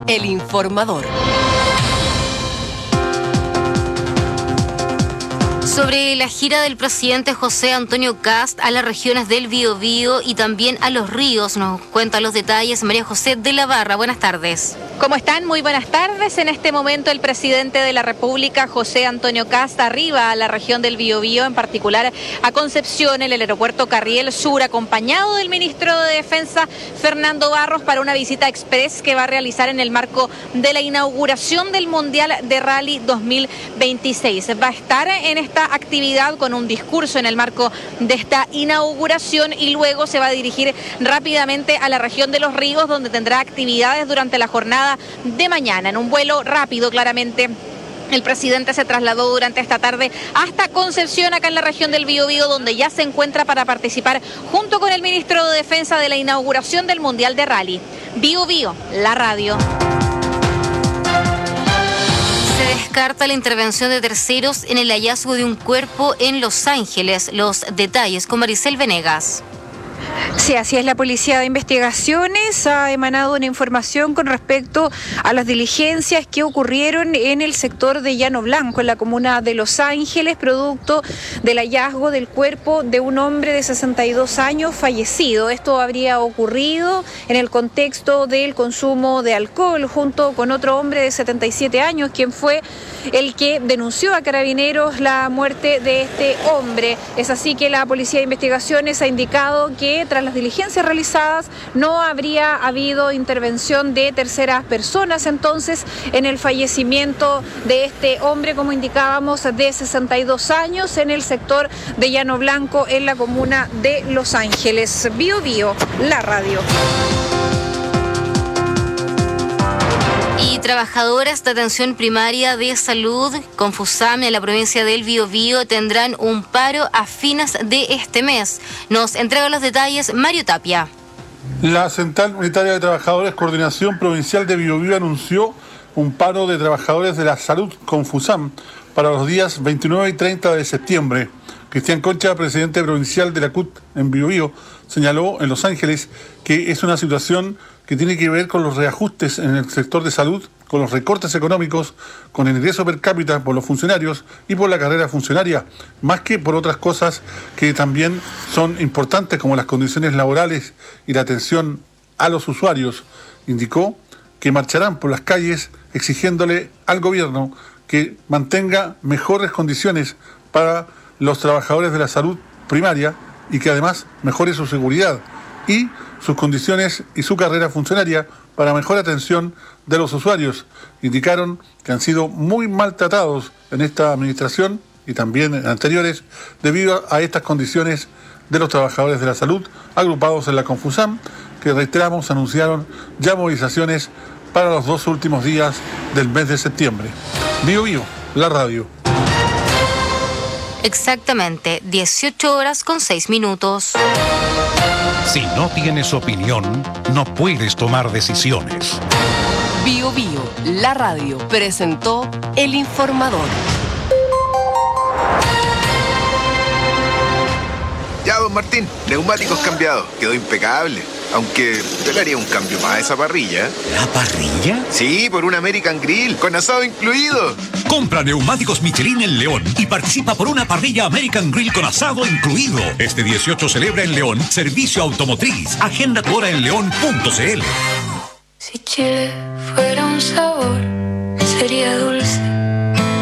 El Informador. Sobre la gira del presidente José Antonio Kast a las regiones del Biobío y también a los ríos, nos cuenta los detalles María José de la Barra. Buenas tardes. ¿Cómo están? Muy buenas tardes. En este momento el presidente de la República, José Antonio Kast, arriba a la región del Biobío, en particular a Concepción, en el aeropuerto Carriel Sur, acompañado del ministro de Defensa, Fernando Barros, para una visita express que va a realizar en el marco de la inauguración del Mundial de Rally 2026. Va a estar en esta actividad con un discurso en el marco de esta inauguración y luego se va a dirigir rápidamente a la región de Los Ríos, donde tendrá actividades durante la jornada de mañana. En un vuelo rápido, claramente, el presidente se trasladó durante esta tarde hasta Concepción, acá en la región del Biobío, donde ya se encuentra para participar junto con el ministro de Defensa de la inauguración del Mundial de Rally. Biobío, la radio. Se descarta la intervención de terceros en el hallazgo de un cuerpo en Los Ángeles. Los detalles con Maricel Venegas. Sí, así es. La Policía de Investigaciones ha emanado una información con respecto a las diligencias que ocurrieron en el sector de Llano Blanco, en la comuna de Los Ángeles, producto del hallazgo del cuerpo de un hombre de 62 años fallecido. Esto habría ocurrido en el contexto del consumo de alcohol, junto con otro hombre de 77 años, quien fue el que denunció a Carabineros la muerte de este hombre. Es así que la Policía de Investigaciones ha indicado que tras las diligencias realizadas no habría habido intervención de terceras personas entonces en el fallecimiento de este hombre, como indicábamos, de 62 años en el sector de Llano Blanco, en la comuna de Los Ángeles. Biobío, la radio. Y trabajadoras de atención primaria de salud Confusam en la provincia del Biobío tendrán un paro a fines de este mes. Nos entrega los detalles Mario Tapia. La Central Unitaria de Trabajadores Coordinación Provincial de Biobío anunció un paro de trabajadores de la salud Confusam para los días 29 y 30 de septiembre. Cristian Concha, presidente provincial de la CUT en Biobío, señaló en Los Ángeles que es una situación que tiene que ver con los reajustes en el sector de salud, con los recortes económicos, con el ingreso per cápita por los funcionarios y por la carrera funcionaria, más que por otras cosas que también son importantes, como las condiciones laborales y la atención a los usuarios. Indicó que marcharán por las calles exigiéndole al gobierno que mantenga mejores condiciones para los trabajadores de la salud primaria y que además mejore su seguridad y sus condiciones y su carrera funcionaria para mejor atención de los usuarios. Indicaron que han sido muy maltratados en esta administración y también en anteriores debido a estas condiciones de los trabajadores de la salud agrupados en la Confusam, que reiteramos anunciaron ya movilizaciones para los 2 últimos días del mes de septiembre. Biobío, la radio. Exactamente, 18:06. Si no tienes opinión, no puedes tomar decisiones. Biobío, la radio, presentó El Informador. Ya, don Martín, neumáticos cambiados. Quedó impecable. Aunque yo le haría un cambio más a esa parrilla. ¿La parrilla? Sí, por un American Grill, con asado incluido. Compra neumáticos Michelin en León y participa por una parrilla American Grill con asado incluido. Este 18 celebra en León Servicio Automotriz. Agenda tu hora en león.cl. Si quieres